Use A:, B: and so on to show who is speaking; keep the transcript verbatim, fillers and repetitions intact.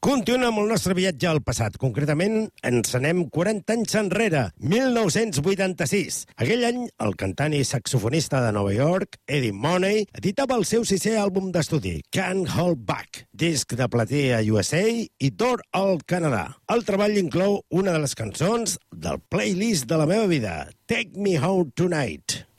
A: Continuem amb el nostre viatge al passat. Concretament, ens anem quaranta anys enrere, mil nou-cents vuitanta-sis. Aquell any, el cantant i saxofonista de Nova York, Eddie Money, editava el seu sisè àlbum d'estudi, Can't Hold Back, disc de platí a U S A i d'or al Canadà. El treball inclou una de les cançons del playlist de la meva vida, Take Me Home Tonight.